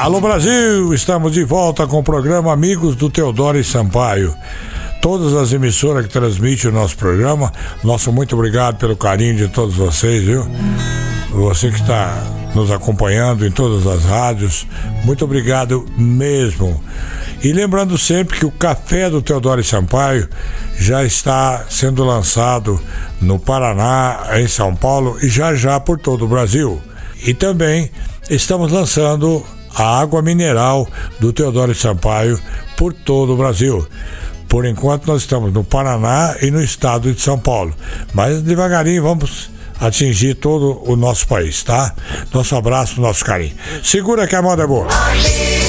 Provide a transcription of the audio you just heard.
Alô Brasil, estamos de volta com o programa Amigos do Teodoro e Sampaio. Todas as emissoras que transmitem o nosso programa, nosso muito obrigado pelo carinho de todos vocês, viu? Você que está nos acompanhando em todas as rádios, muito obrigado mesmo. E lembrando sempre que o Café do Teodoro e Sampaio já está sendo lançado no Paraná, em São Paulo e já por todo o Brasil. E também estamos lançando a água mineral do Teodoro e Sampaio por todo o Brasil. Por enquanto nós estamos no Paraná e no estado de São Paulo, mas devagarinho vamos atingir todo o nosso país, tá? Nosso abraço, nosso carinho. Segura que a moda é boa.